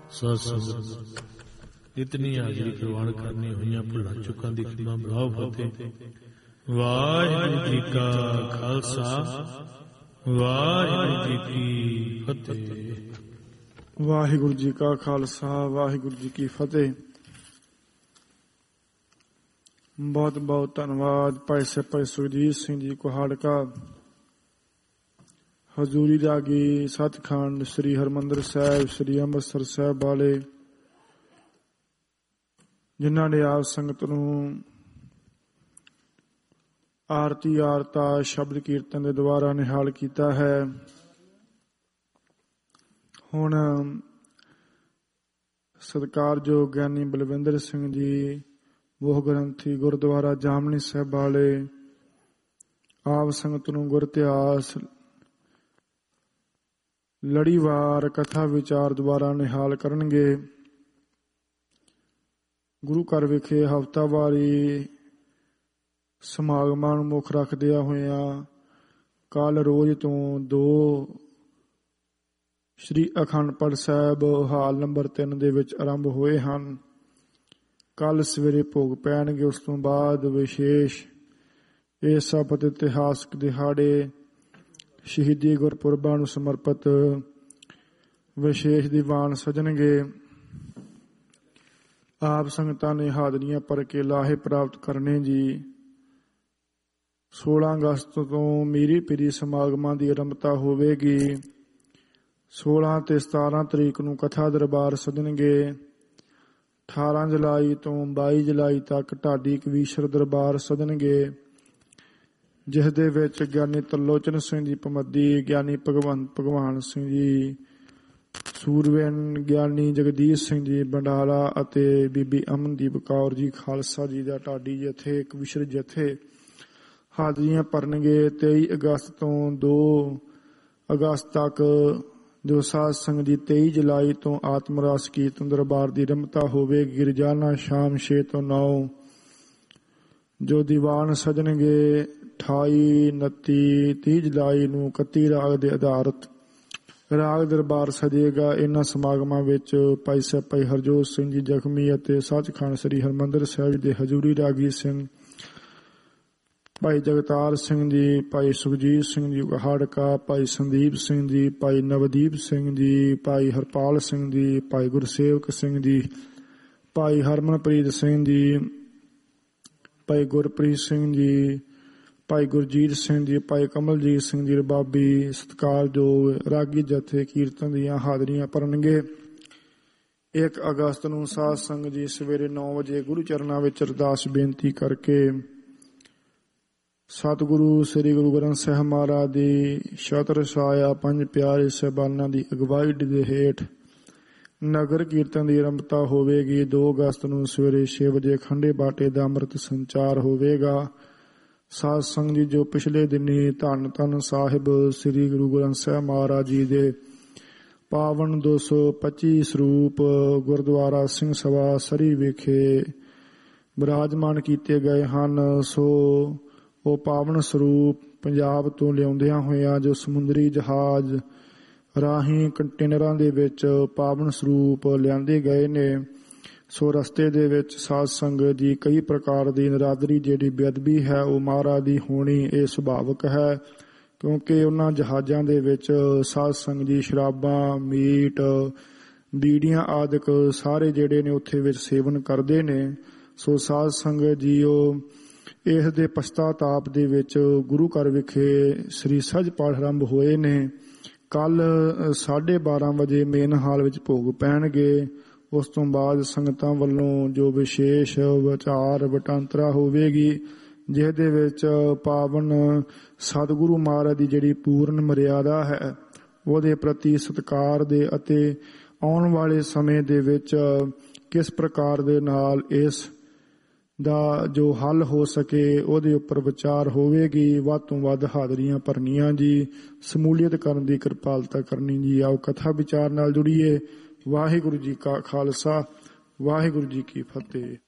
ਸਾਧ ਸੰਗਤ ਇਤਨੀ ਹਾਜ਼ਰੀ ਪ੍ਰਵਾਨ ਕਰਨੀ ਹੋਈਆਂ ਭੁੱਲਾਂ ਚੁੱਕਾਂ ਦੀ ਖਿਮਾ ਬਲਾਓ ਫਤਿਹ। ਵਾਹਿਗੁਰੂ ਜੀ ਕਾ ਖਾਲਸਾ, ਵਾਹਿਗੁਰੂ ਜੀ ਕੀ ਫਤਿਹ। ਵਾਹਿਗੁਰੂ ਜੀ ਕਾ ਖਾਲਸਾ, ਵਾਹਿਗੁਰੂ ਜੀ ਕੀ ਫਤਿਹ। ਬਹੁਤ ਬਹੁਤ ਧੰਨਵਾਦ ਭਾਈ ਸੁਖਜੀਤ ਸਿੰਘ ਜੀ ਕੁਹਾੜਕਾ, ਹਜ਼ੂਰੀ ਰਾਗੀ ਸੱਚਖੰਡ ਸ੍ਰੀ ਹਰਿਮੰਦਰ ਸਾਹਿਬ ਸ੍ਰੀ ਅੰਮ੍ਰਿਤਸਰ ਸਾਹਿਬ ਵਾਲੇ, ਜਿਨ੍ਹਾਂ ਨੇ ਆਪ ਸੰਗਤ ਨੂੰ ਆਰਤੀ ਆਰਤਾ ਸ਼ਬਦ ਕੀਰਤਨ ਦੇ ਦੁਆਰਾ ਨਿਹਾਲ ਕੀਤਾ ਹੈ। ਹੁਣ ਸਤਿਕਾਰਯੋਗ ਗਿਆਨੀ ਬਲਵਿੰਦਰ ਸਿੰਘ ਜੀ ਉਹ ਗ੍ਰੰਥੀ ਗੁਰਦੁਆਰਾ ਜਾਮਨੀ ਸਾਹਿਬ ਵਾਲੇ ਆਪ ਸੰਗਤ ਨੂੰ ਗੁਰ ਇਤਿਹਾਸ ਲੜੀਵਾਰ ਕਥਾ ਵਿਚਾਰ ਦੁਆਰਾ ਨਿਹਾਲ ਕਰਨਗੇ। ਗੁਰੂ ਘਰ ਵਿਖੇ ਹਫ਼ਤਾਵਾਰੀ ਸਮਾਗਮਾਂ ਨੂੰ ਮੁੱਖ ਰੱਖਦਿਆਂ ਹੋਇਆਂ ਕੱਲ ਰੋਜ਼ ਤੋਂ 2 ਸ਼੍ਰੀ ਅਖੰਡ ਪਾਠ ਸਾਹਿਬ ਹਾਲ ਨੰਬਰ 3 ਦੇ ਵਿੱਚ ਆਰੰਭ ਹੋਏ ਹਨ। ਕੱਲ ਸਵੇਰੇ ਭੋਗ ਪੈਣਗੇ। ਉਸ ਤੋਂ ਬਾਅਦ ਵਿਸ਼ੇਸ਼ ਇਸ ਸਬਤ ਇਤਿਹਾਸਕ ਦਿਹਾੜੇ ਸ਼ਹੀਦੀ ਗੁਰਪੁਰਬਾਂ ਨੂੰ ਸਮਰਪਿਤ ਵਿਸ਼ੇਸ਼ ਦੀਵਾਨ ਸਜਣਗੇ। ਆਪ ਸੰਗਤਾਂ ਨੇ ਹਾਜ਼ਰੀਆਂ ਭਰ ਕੇ ਲਾਹੇ ਪ੍ਰਾਪਤ ਕਰਨੇ ਜੀ। 16 ਅਗਸਤ ਤੋਂ ਮੀਰੀ ਪੀਰੀ ਸਮਾਗਮਾਂ ਦੀ ਆਰੰਭਤਾ ਹੋਵੇਗੀ। 16 ਤੇ 17 ਤਰੀਕ ਨੂੰ ਕਥਾ ਦਰਬਾਰ ਸਜਣਗੇ। 18 ਜੁਲਾਈ ਤੋਂ 22 ਜੁਲਾਈ ਤੱਕ ਢਾਡੀ ਕਵੀਸ਼ਰ ਦਰਬਾਰ ਸਜਣਗੇ, ਜਿਸ ਦੇ ਵਿੱਚ ਗਿਆਨੀ ਤਰਲੋਚਨ ਸਿੰਘ ਜੀ ਭਮੱਦੀ, ਗਿਆਨੀ ਭਗਵਾਨ ਸਿੰਘ ਜੀ ਸੂਰਵੇਨ, ਗਿਆਨੀ ਜਗਦੀਸ਼ ਸਿੰਘ ਜੀ ਬੰਡਾਲਾ ਅਤੇ ਬੀਬੀ ਅਮਨਦੀਪ ਕੌਰ ਜੀ ਖਾਲਸਾ ਜੀ ਦਾ ਢਾਡੀ ਜਥੇ ਕਵੀਸ਼ਰ ਜਥੇ ਹਾਜ਼ਰੀਆਂ ਭਰਨਗੇ। 23 ਅਗਸਤ ਤੋਂ 2 ਅਗਸਤ ਤੱਕ ਜੋ ਸਾਧ ਸੰਗਤ ਦੀ 23 ਜੁਲਾਈ ਤੋਂ ਆਤਮਰਾਸ ਕੀਰਤਨ ਦਰਬਾਰ ਦੀ ਆਰੰਭਤਾ ਹੋਵੇਗੀ। ਰੋਜ਼ਾਨਾ ਸ਼ਾਮ 6 ਤੋਂ 9 ਜੋ ਦੀਵਾਨ ਸਜਣਗੇ। 28, 29, 30 ਜੁਲਾਈ ਨੂੰ 31 ਰਾਗ ਦੇ ਆਧਾਰਿਤ ਰਾਗ ਦਰਬਾਰ ਸਜੇਗਾ। ਇਹਨਾਂ ਸਮਾਗਮਾਂ ਵਿੱਚ ਭਾਈ ਸਾਹਿਬ ਭਾਈ ਹਰਜੋਤ ਸਿੰਘ ਜੀ ਜ਼ਖਮੀ ਅਤੇ ਸੱਚਖੰਡ ਸ੍ਰੀ ਹਰਿਮੰਦਰ ਸਾਹਿਬ ਦੇ ਹਜ਼ੂਰੀ ਰਾਗੀ ਸਿੰਘ ਭਾਈ ਜਗਤਾਰ ਸਿੰਘ ਜੀ, ਭਾਈ ਸੁਖਜੀਤ ਸਿੰਘ ਜੀ ਕੁਹਾੜਕਾ, ਭਾਈ ਸੰਦੀਪ ਸਿੰਘ ਜੀ, ਭਾਈ ਨਵਦੀਪ ਸਿੰਘ ਜੀ, ਭਾਈ ਹਰਪਾਲ ਸਿੰਘ ਜੀ, ਭਾਈ ਗੁਰਸੇਵਕ ਸਿੰਘ ਜੀ, ਭਾਈ ਹਰਮਨਪ੍ਰੀਤ ਸਿੰਘ ਜੀ, ਭਾਈ ਗੁਰਪ੍ਰੀਤ ਸਿੰਘ ਜੀ, ਭਾਈ ਗੁਰਜੀਤ ਸਿੰਘ ਜੀ, ਭਾਈ ਕਮਲਜੀਤ ਸਿੰਘ ਜੀ ਰਬਾਬੀ ਸਤਿਕਾਰਯੋਗ ਰਾਗੀ ਜਥੇ ਕੀਰਤਨ ਦੀਆਂ ਹਾਜ਼ਰੀਆਂ ਭਰਨਗੇ। 1 ਅਗਸਤ ਨੂੰ ਸਾਧ ਸੰਗਤ ਜੀ ਸਵੇਰੇ 9 ਵਜੇ ਗੁਰੂ ਚਰਨਾਂ ਵਿੱਚ ਅਰਦਾਸ ਬੇਨਤੀ ਕਰਕੇ ਸਤਿਗੁਰੂ ਸ੍ਰੀ ਗੁਰੂ ਗ੍ਰੰਥ ਸਾਹਿਬ ਮਹਾਰਾਜ ਦੀ ਛਤਰ ਛਾਇਆ 5 ਪਿਆਰੇ ਸਾਹਿਬਾਨਾਂ ਦੀ ਅਗਵਾਈ ਦੇ ਹੇਠ ਨਗਰ ਕੀਰਤਨ ਦੀ ਆਰੰਭਤਾ ਹੋਵੇਗੀ। 2 ਅਗਸਤ ਨੂੰ ਸਵੇਰੇ 6 ਵਜੇ ਖੰਡੇ ਬਾਟੇ ਦਾ ਅੰਮ੍ਰਿਤ ਸੰਚਾਰ ਹੋਵੇਗਾ। ਸਾਧ ਸੰਗਤ ਜੀ ਜੋ ਪਿਛਲੇ ਦਿਨੀ ਧੰਨ ਧੰਨ ਸਾਹਿਬ ਸ੍ਰੀ ਗੁਰੂ ਗ੍ਰੰਥ ਸਾਹਿਬ ਮਹਾਰਾਜ ਜੀ ਦੇ ਪਾਵਨ 225 ਸਰੂਪ ਗੁਰਦੁਆਰਾ ਸਿੰਘ ਸਭਾ ਸਰੀ ਵਿਖੇ ਬਿਰਾਜਮਾਨ ਕੀਤੇ ਗਏ ਹਨ। ਸੋ ਉਹ ਪਾਵਨ ਸਰੂਪ ਪੰਜਾਬ ਤੋਂ ਲਿਆਉਂਦਿਆਂ ਹੋਇਆਂ ਜੋ ਸਮੁੰਦਰੀ ਜਹਾਜ਼ ਰਾਹੀਂ ਕੰਟੇਨਰਾਂ ਦੇ ਵਿੱਚ ਪਾਵਨ ਸਰੂਪ ਲਿਆਂਦੇ ਗਏ ਨੇ। ਸੋ ਰਸਤੇ ਦੇ ਵਿੱਚ ਸਾਧ ਸੰਗਤ ਦੀ ਕਈ ਪ੍ਰਕਾਰ ਦੀ ਨਰਾਦਰੀ ਜਿਹੜੀ ਬੇਅਦਬੀ ਹੈ ਉਹ ਮਹਾਰਾਜ ਦੀ ਹੋਣੀ ਇਹ ਸੁਭਾਵਿਕ ਹੈ, ਕਿਉਂਕਿ ਉਹਨਾਂ ਜਹਾਜ਼ਾਂ ਦੇ ਵਿੱਚ ਸਾਧ ਸੰਗਤ ਦੀ ਸ਼ਰਾਬਾਂ, ਮੀਟ, ਬੀੜੀਆਂ ਆਦਿਕ ਸਾਰੇ ਜਿਹੜੇ ਨੇ ਉੱਥੇ ਵਿੱਚ ਸੇਵਨ ਕਰਦੇ ਨੇ। ਸੋ ਸਾਧ ਸੰਗਤ ਜੀਓ ਇਸ ਦੇ ਪਛਤਾਤਾਪ ਦੇ ਵਿੱਚ ਗੁਰੂ ਘਰ ਵਿਖੇ ਸ੍ਰੀ ਸਹਿਜ ਪਾਠ ਆਰੰਭ ਹੋਏ ਨੇ। ਕੱਲ 12:30 ਵਜੇ ਮੇਨ ਹਾਲ ਵਿੱਚ ਭੋਗ ਪੈਣਗੇ। ਉਸ ਤੋਂ ਬਾਅਦ ਸੰਗਤਾਂ ਵੱਲੋਂ ਜੋ ਵਿਸ਼ੇਸ਼ ਵਿਚਾਰ ਵਟਾਂਤਰਾ ਹੋਵੇਗੀ, ਜਿਸ ਦੇ ਵਿੱਚ ਪਾਵਨ ਸਤਿਗੁਰੂ ਮਹਾਰਾਜ ਦੀ ਜਿਹੜੀ ਪੂਰਨ ਮਰਿਆਦਾ ਹੈ ਉਹਦੇ ਪ੍ਰਤੀ ਸਤਿਕਾਰ ਦੇ ਅਤੇ ਆਉਣ ਵਾਲੇ ਸਮੇਂ ਦੇ ਵਿੱਚ ਕਿਸ ਪ੍ਰਕਾਰ ਦੇ ਨਾਲ ਇਸ ਦਾ ਜੋ ਹੱਲ ਹੋ ਸਕੇ ਉਹਦੇ ਉੱਪਰ ਵਿਚਾਰ ਹੋਵੇਗੀ। ਵੱਧ ਤੋਂ ਵੱਧ ਹਾਜ਼ਰੀਆਂ ਭਰਨੀਆਂ ਜੀ, ਸਮੂਲੀਅਤ ਕਰਨ ਦੀ ਕਿਰਪਾਲਤਾ ਕਰਨੀ ਜੀ। ਆਓ ਕਥਾ ਵਿਚਾਰ ਨਾਲ ਜੁੜੀਏ। ਵਾਹਿਗੁਰੂ ਜੀ ਕਾ ਖਾਲਸਾ, ਵਾਹਿਗੁਰੂ ਜੀ ਕੀ ਫਤਿਹ।